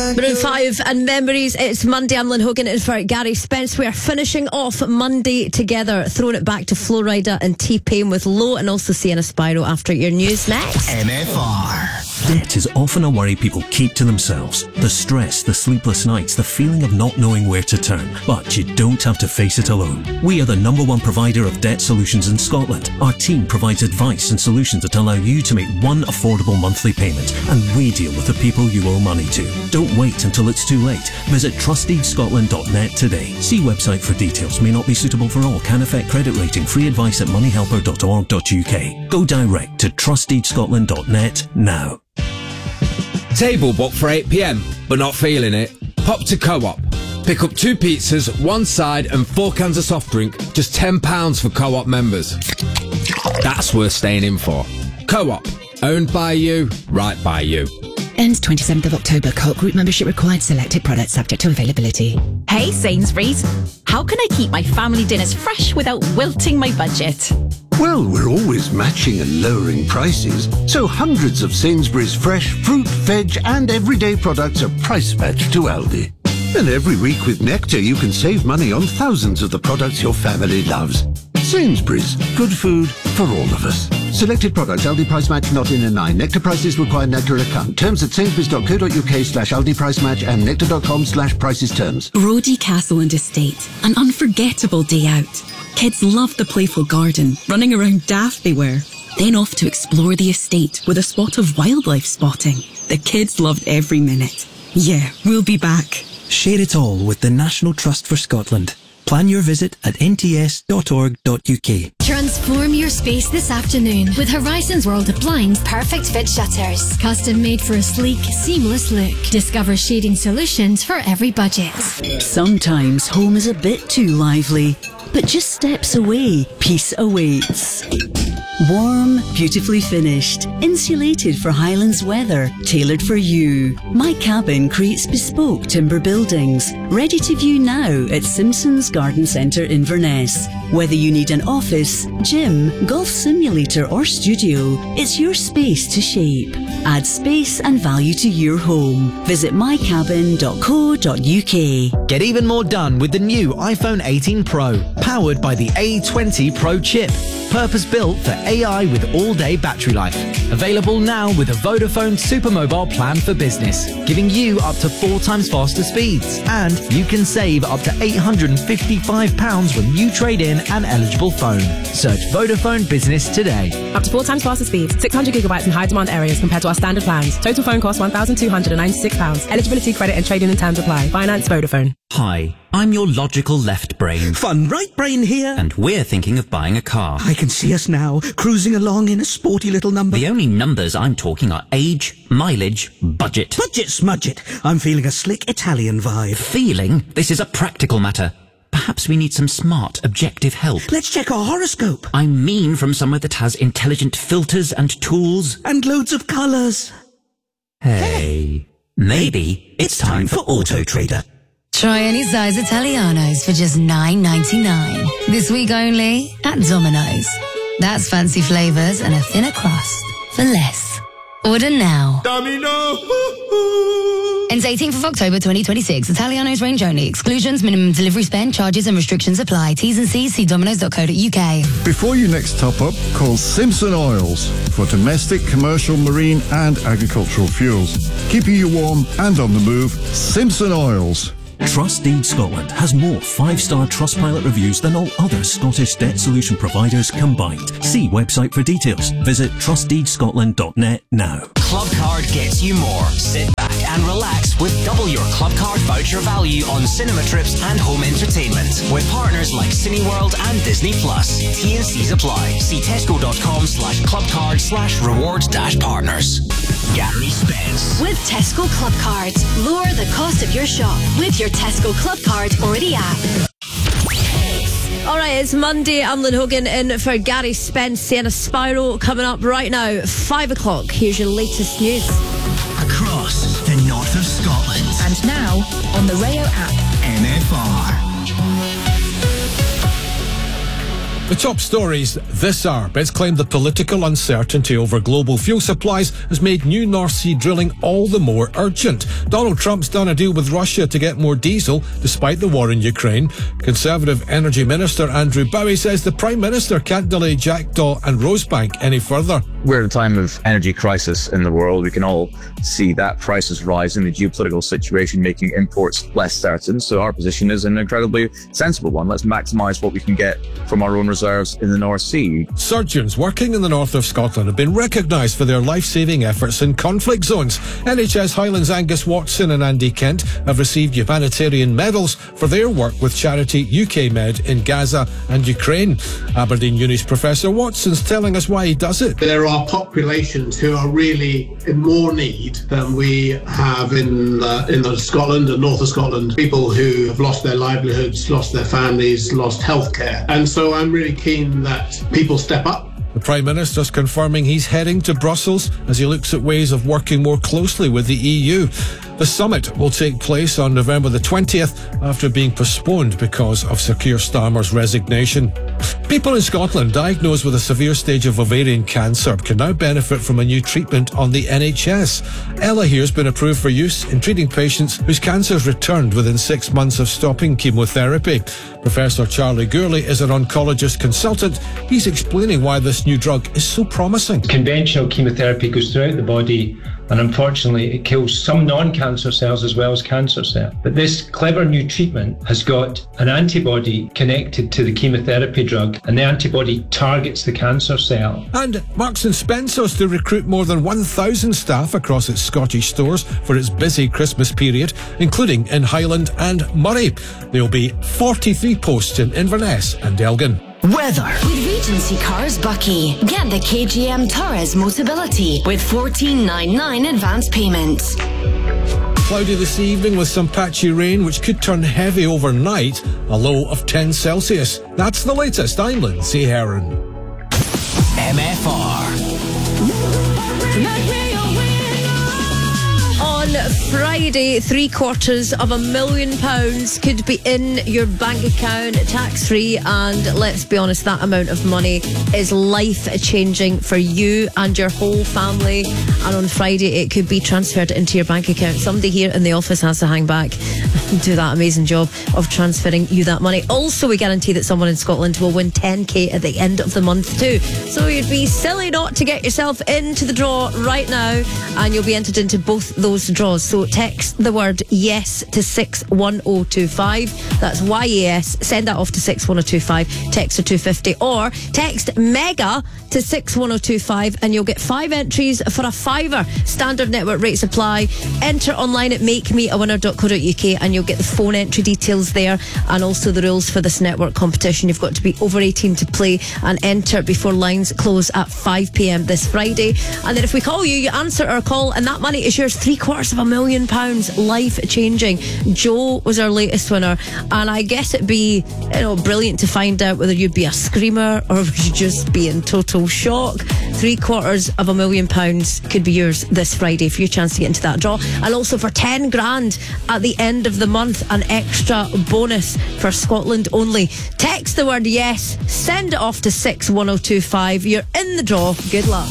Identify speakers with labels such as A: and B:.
A: Maroon 5 and Memories. It's Monday. I'm Lynn Hogan in for Gary Spence. We are finishing off Monday together, throwing it back to Flo Rida and T-Pain with Low, and also Sienna Spyro after your news next.
B: MFR.
C: Debt is often a worry people keep to themselves. The stress, the sleepless nights, the feeling of not knowing where to turn. But you don't have to face it alone. We are the #1 provider of debt solutions in Scotland. Our team provides advice and solutions that allow you to make one affordable monthly payment, and we deal with the people you owe money to. Don't wait until it's too late. Visit trusteedscotland.net today. See website for details. May not be suitable for all. Can affect credit rating. Free advice at moneyhelper.org.uk. Go direct to trusteedscotland.net now.
D: Table booked for 8 p.m, but not feeling it? Pop to Co-op. Pick up 2 pizzas, 1 side and 4 cans of soft drink. Just £10 for Co-op members. That's worth staying in for. Co-op. Owned by you, right by you.
E: Ends 27th of October. Co-op group membership required. Selected products subject to availability.
F: Hey Sainsbury's, how can I keep my family dinners fresh without wilting my budget?
G: Well, we're always matching and lowering prices, so hundreds of Sainsbury's fresh fruit, veg and everyday products are price matched to Aldi. And every week with Nectar you can save money on thousands of the products your family loves. Sainsbury's, good food for all of us. Selected products, Aldi price match not in a 9. Nectar prices require Nectar account. Terms at sainsbury's.co.uk/Aldi price match and nectar.com/prices terms.
E: Brodie Castle and Estate. An unforgettable day out. Kids loved the playful garden, running around daft they were. Then off to explore the estate with a spot of wildlife spotting. The kids loved every minute. Yeah, we'll be back.
H: Share it all with the National Trust for Scotland. Plan your visit at nts.org.uk.
I: Transform your space this afternoon with Horizons World of Blinds Perfect Fit Shutters. Custom made for a sleek, seamless look. Discover shading solutions for every budget.
J: Sometimes home is a bit too lively, but just steps away, peace awaits. Warm, beautifully finished, insulated for Highlands weather, tailored for you. My Cabin creates bespoke timber buildings, ready to view now at Simpson's Garden Centre Inverness. Whether you need an office, gym, golf simulator or studio, it's your space to shape. Add space and value to your home. Visit mycabin.co.uk.
B: Get even more done with the new iPhone 18 Pro, powered by the A20 Pro chip. Purpose-built for AI with all-day battery life. Available now with a Vodafone Supermobile plan for business, giving you up to 4 times faster speeds. And you can save up to £855 when you trade in an eligible phone. Search Vodafone Business today.
K: Up to 4 times faster speeds, 600 gigabytes in high-demand areas compared to our standard plans. Total phone cost £1,296. Eligibility, credit and trading and terms apply. Finance Vodafone.
L: Hi, I'm your logical left brain.
H: Fun right brain here.
L: And we're thinking of buying a car.
H: I can see us now, cruising along in a sporty little number.
L: The only numbers I'm talking are age, mileage, budget.
H: Budget smudget. I'm feeling a slick Italian vibe.
L: Feeling? This is a practical matter. Perhaps we need some smart, objective help.
H: Let's check our horoscope.
L: I mean from somewhere that has intelligent filters and tools.
H: And loads of colours.
L: Hey, maybe it's time for Auto Trader.
M: Try any size Italianos for just $9.99. This week only at Domino's. That's fancy flavours and a thinner crust for less. Order now.
N: Domino!
M: Ends 18th of October 2026. Italianos range only. Exclusions, minimum delivery spend, charges and restrictions apply. T's and C's, see domino's.co.uk.
O: Before you next top up, call Simpson Oils for domestic, commercial, marine and agricultural fuels. Keeping you warm and on the move, Simpson Oils.
C: Trustdeed Scotland has more 5-star Trustpilot reviews than all other Scottish debt solution providers combined. See website for details. Visit trusteedscotland.net now.
B: Clubcard gets you more. Sit back and relax with double your Clubcard voucher value on cinema trips and home entertainment. With partners like Cineworld and Disney+. T&Cs apply. See tesco.com/clubcard/reward-partners. Gary Spence.
I: With Tesco Club Cards, lower the cost of your shop with your Tesco Club Card or the app.
A: Alright, it's Monday. I'm Lynn Hogan in for Gary Spence. Sienna Spyro coming up right now. 5 o'clock. Here's your latest news.
B: Across the north of Scotland.
E: And now on the Rayo app.
B: MFR.
N: The top stories this hour. It's claimed the political uncertainty over global fuel supplies has made new North Sea drilling all the more urgent. Donald Trump's done a deal with Russia to get more diesel despite the war in Ukraine. Conservative Energy Minister Andrew Bowie says the Prime Minister can't delay Jackdaw and Rosebank any further.
P: We're at a time of energy crisis in the world. We can all see that prices rise in the geopolitical situation, making imports less certain. So our position is an incredibly sensible one. Let's maximise what we can get from our own reserves in the North Sea.
N: Surgeons working in the north of Scotland have been recognised for their life-saving efforts in conflict zones. NHS Highlands Angus Watson and Andy Kent have received humanitarian medals for their work with charity UK Med in Gaza and Ukraine. Aberdeen Uni's Professor Watson's telling us why he does it.
Q: There are populations who are really in more need than we have in Scotland and north of Scotland. People who have lost their livelihoods, lost their families, lost healthcare. And so I'm really keen that people step up.
N: The Prime Minister's confirming he's heading to Brussels as he looks at ways of working more closely with the EU. The summit will take place on November the 20th after being postponed because of Sir Keir Starmer's resignation. People in Scotland diagnosed with a severe stage of ovarian cancer can now benefit from a new treatment on the NHS. Ella here's been approved for use in treating patients whose cancers returned within 6 months of stopping chemotherapy. Professor Charlie Gourley is an oncologist consultant. He's explaining why this new drug is so promising.
R: Conventional chemotherapy goes throughout the body, and unfortunately it kills some non-cancer cells as well as cancer cells. But this clever new treatment has got an antibody connected to the chemotherapy drug, and the antibody targets the cancer cell.
N: And Marks & Spencer's to recruit more than 1,000 staff across its Scottish stores for its busy Christmas period, including in Highland and Murray. There'll be 43 posts in Inverness and Elgin.
S: Weather. With Regency Cars Bucky. Get the KGM Torres Motability with $14.99 advance payments.
N: Cloudy this evening with some patchy rain, which could turn heavy overnight, a low of 10 Celsius. That's the latest. I'm Lindsay Heron.
B: MFR.
A: On Friday, £750,000 could be in your bank account tax-free, and let's be honest, that amount of money is life-changing for you and your whole family. And on Friday it could be transferred into your bank account. Somebody here in the office has to hang back and do that amazing job of transferring you that money. Also, we guarantee that someone in Scotland will win 10k at the end of the month too. So you'd be silly not to get yourself into the draw right now, and you'll be entered into both those draws. So text the word yes to 61025. That's YES. Send that off to 61025. Text to 250, or text MEGA to 61025 and you'll get 5 entries for a £5. Standard network rates apply. Enter online at makemeawinner.co.uk and you'll get the phone entry details there, and also the rules for this network competition. You've got to be over 18 to play and enter before lines close at 5 p.m. this Friday. And then if we call you, you answer our call and that money is yours. £750,000, life changing. Joe was our latest winner, and I guess it'd be brilliant to find out whether you'd be a screamer or would you just be in total shock. £750,000 could be yours this Friday for your chance to get into that draw. And also for 10 grand at the end of the month, an extra bonus for Scotland only. Text the word yes, send it off to 61025. You're in the draw. Good luck.